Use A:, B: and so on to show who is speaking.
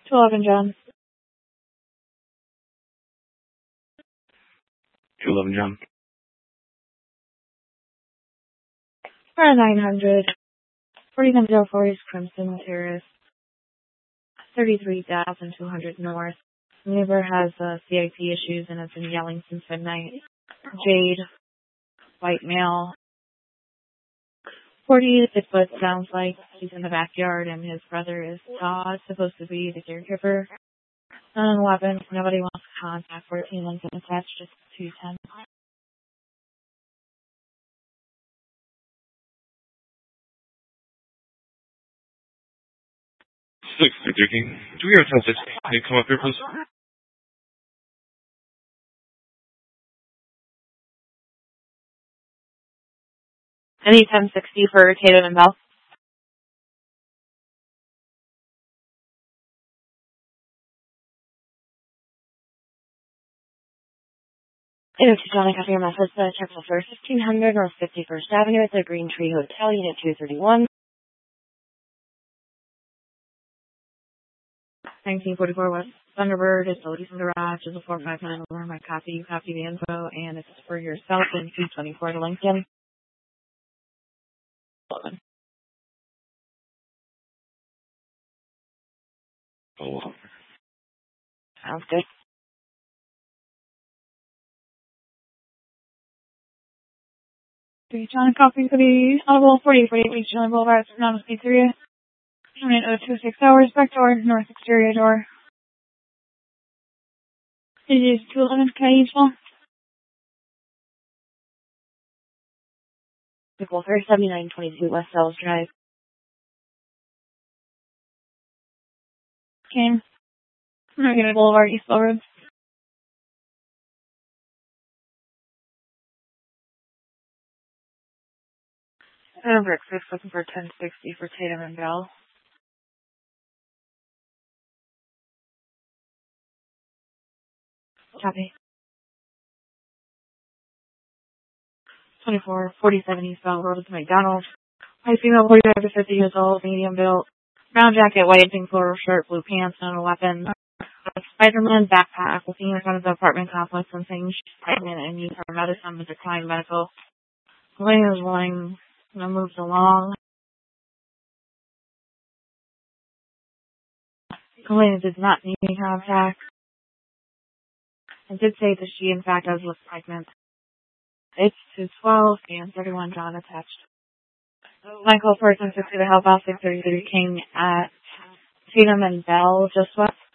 A: 211 John.
B: 211 John.
A: For 900. 4904 East Crimson Terrace. 33,200 North. The neighbor has CIP issues and has been yelling since midnight. Jade, white male. 46 foot, sounds like he's in the backyard, and his brother is Todd, supposed to be the caregiver. 911, nobody wants to contact 14 Lincoln attached, just 210.
B: 633. Do we have a 1060? Can you come up here, please?
A: Any 1060 for Tatum and Bell? If you want to copy your message, check the first 1500 North 51st Avenue at the Green Tree Hotel, Unit 231. 1944 West Thunderbird, it's the Leeson Garage, is a 459 over my copy. You copy the info, and it's for yourself in 224 to Lincoln. 11.
B: Oh,
A: Sounds good. John, copy for the Audible 4048 East John Boulevard, Fernandez Pizzeria. Unit 026 hours, back door, north exterior door. It is 211 Cahill. Equal 37922 West Sells Drive. Kane. Margaret Boulevard, East Bell Road. Breakfast, looking for 1060 for Tatum and Bell. Copy. 2447 East Bell Road to McDonald's. White female, 45 to 50 years old, medium built. Brown jacket, white pink floral shirt, blue pants, no weapon. Spider-Man backpack was seen in front of the apartment complex and saying she's pregnant and needs her medicine with declined medical. Lane is willing, moves along. Lane did not need any contact. And did say that she, in fact, does look pregnant. It's 212 and 31 John attached. Michael, person 60 to help out 633 King at Tatum and Bell, just west.